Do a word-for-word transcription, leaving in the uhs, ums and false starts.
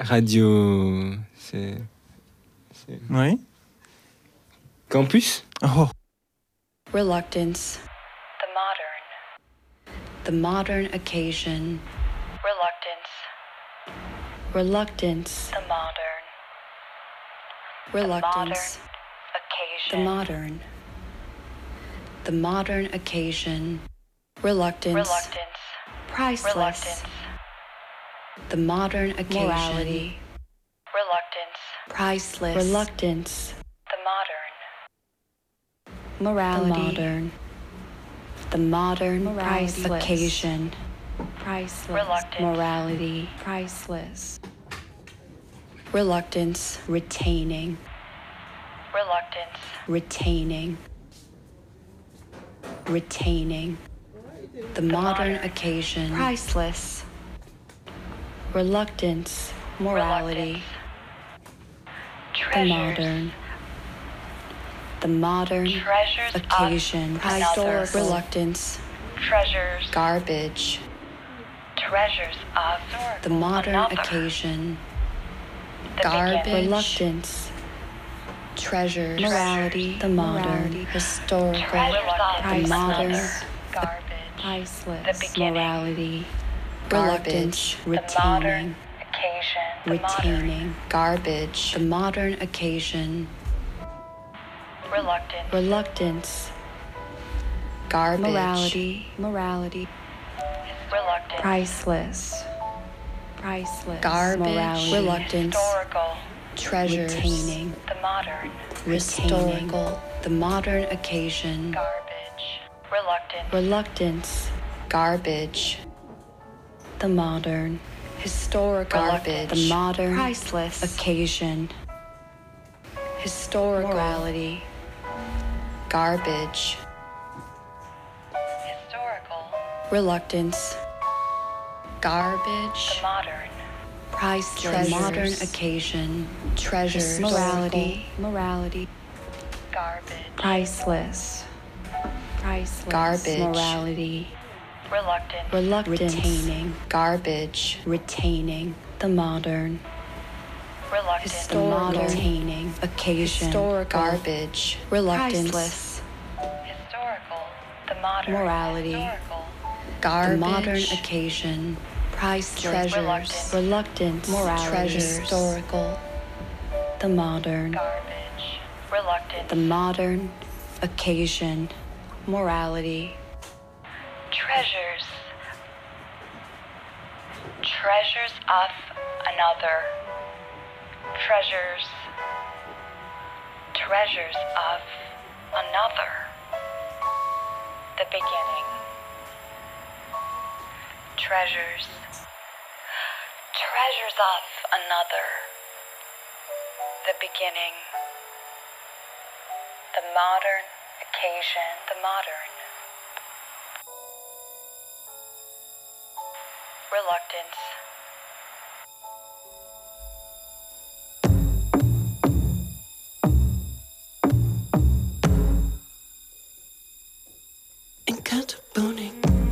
Radio. C'est. c'est... Oui. Campus? Oh. Reluctance. The modern. The modern occasion. Reluctance. Reluctance. The modern. Reluctance. Occasion. The modern. The modern occasion. Reluctance. Reluctance. Priceless. Reluctance. The modern occasion. Morality. Reluctance. Priceless. Reluctance. The modern. Morality. The modern. The modern. Morality. Priceless. Occasion. Priceless. Reluctance. Morality. Priceless. Reluctance. Retaining. Reluctance. Retaining. Retaining. The modern, modern. occasion. Priceless. Reluctance. Morality. Reluctance. The Treasures. modern. The modern Treasures occasion. of another. Reluctance. Treasures. Garbage. Treasures of The modern another. occasion. The Garbage. beginning. Reluctance. Treasures. Morality. The modern. Morality. Historical. Treasures of The modern. another. Garbage. Priceless. The beginning. Morality. Garbage. Reluctance. The modern Retaining. occasion. The modern. Retaining. Garbage. The modern occasion. Reluctance. Reluctance. Garbage. Morality. Morality. Reluctance. Priceless. Priceless. Garbage. Morality. Reluctance. Historical. Treasures. Retaining. The modern. Historical. The modern occasion. Garbage. Reluctance. Reluctance. Garbage. The modern. Historical. Garbage. The modern. Priceless. Occasion. Historical. Morality. Garbage. Historical. Reluctance. The Garbage. modern. Priceless. Treasures. Modern occasion. Treasures. Morality. Morality. Garbage. Priceless. Priceless. Garbage. Morality. Reluctance. Reluctance. Retaining. Garbage. Retaining. The modern. Reluctance. Historical. Retaining. Occasion. Historical. Garbage. Reluctance. Priceless. Historical. The modern. Morality. Historical. Garbage. The modern occasion. Priceless. Treasures. Reluctance. Reluctance. Morality. Treasures. Historical. The modern. Garbage. Reluctance. The modern occasion. Morality. Treasures. Treasures of another. Treasures. Treasures of another. The beginning. Treasures. Treasures of another. The beginning. The modern occasion. The modern. Reluctance.